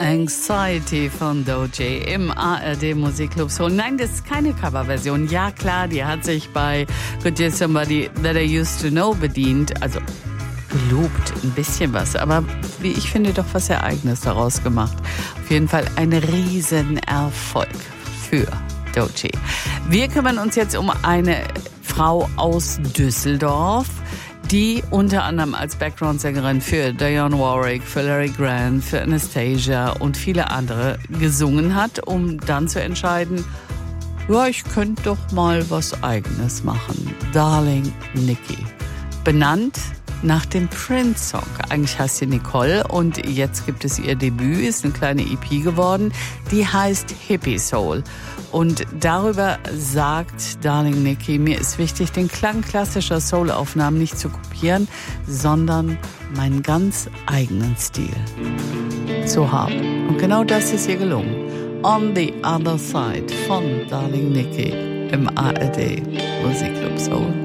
Anxiety von Doechii im ARD Musikclub Soul. Nein, das ist keine Coverversion. Ja klar, die hat sich bei Could You Somebody That I Used to Know bedient. Also gelobt, ein bisschen was. Aber wie ich finde, doch was sehr Eigenes daraus gemacht. Auf jeden Fall ein Riesenerfolg für Doechii. Wir kümmern uns jetzt um eine Frau aus Düsseldorf, die unter anderem als Background-Sängerin für Dionne Warwick, für Larry Grant, für Anastasia und viele andere gesungen hat, um dann zu entscheiden, ja, ich könnte doch mal was Eigenes machen. Darling Nikki. Benannt nach dem Prince-Song. Eigentlich heißt sie Nicole und jetzt gibt es ihr Debüt, ist eine kleine EP geworden, die heißt Hippie Soul. Und darüber sagt Darling Nikki, mir ist wichtig, den Klang klassischer Soul-Aufnahmen nicht zu kopieren, sondern meinen ganz eigenen Stil zu haben. Und genau das ist ihr gelungen. On the Other Side von Darling Nikki im ARD Musikclub Soul.